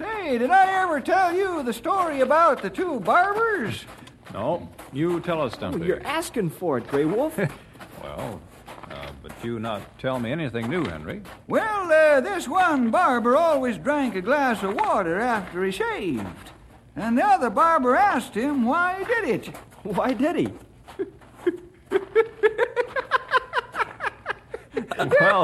Say, did I ever tell you the story about the two barbers? No, you tell us, Stumpy. Oh, you're asking for it, Grey Wolf. Well, but you not tell me anything new, Henry. Well, this one barber always drank a glass of water after he shaved. And the other barber asked him why he did it. Why did he? Well,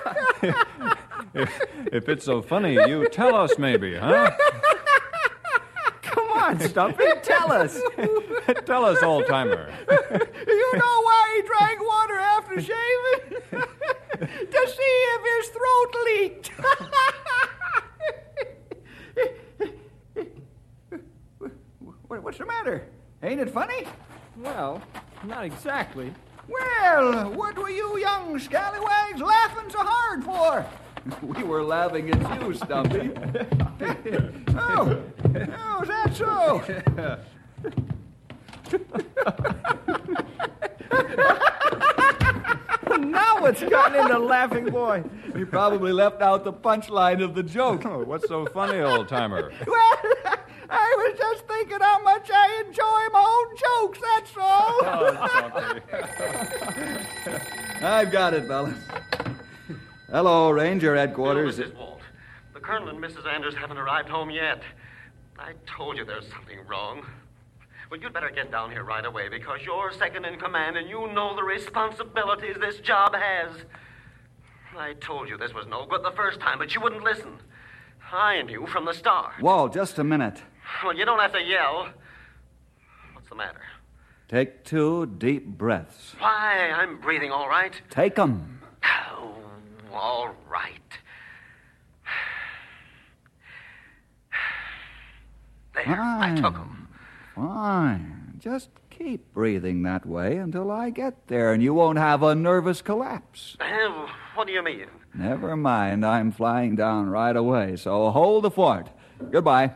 if it's so funny, you tell us maybe, huh? Come on, Stumpy, tell us. Tell us, old-timer. You know why he drank water after shaving? To see if his throat leaked. What's the matter? Ain't it funny? Well, not exactly. Well, what were you young scallywags laughing so hard for? We were laughing at you, Stumpy. Oh, is that so? Now it's gotten into Laughing Boy. You probably left out the punchline of the joke. Oh, what's so funny, old-timer? Well, I was just thinking how much I enjoy my own jokes, that's all. I've got it, fellas. Hello, Ranger Headquarters. Hello, Mrs. Walt. The Colonel and Mrs. Anders haven't arrived home yet. I told you there's something wrong. Well, you'd better get down here right away because you're second in command and you know the responsibilities this job has. I told you this was no good the first time, but you wouldn't listen. I knew from the start. Walt, just a minute. Well, you don't have to yell. What's the matter? Take 2 deep breaths. Why, I'm breathing all right. Take 'em. Oh, all right. There, I took 'em. Fine. Just keep breathing that way until I get there, and you won't have a nervous collapse. What do you mean? Never mind. I'm flying down right away, so hold the fort. Goodbye.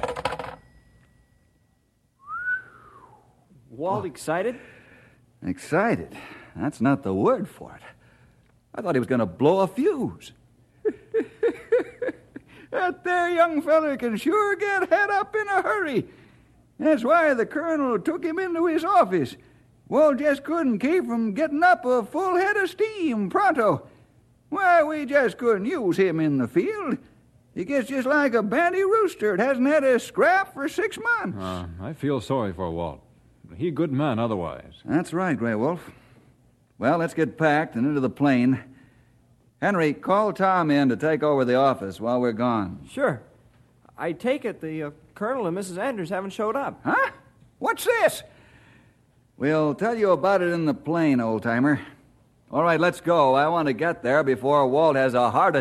Walt excited? Excited? That's not the word for it. I thought he was going to blow a fuse. That there young feller can sure get head up in a hurry. That's why the Colonel took him into his office. Walt just couldn't keep from getting up a full head of steam pronto. Why, we just couldn't use him in the field. He gets just like a banty rooster. It hasn't had a scrap for 6 months. I feel sorry for Walt. He a good man otherwise. That's right, Grey Wolf. Well, let's get packed and into the plane. Henry, call Tom in to take over the office while we're gone. Sure. I take it the Colonel and Mrs. Anders haven't showed up. Huh? What's this? We'll tell you about it in the plane, old-timer. All right, let's go. I want to get there before Walt has a heart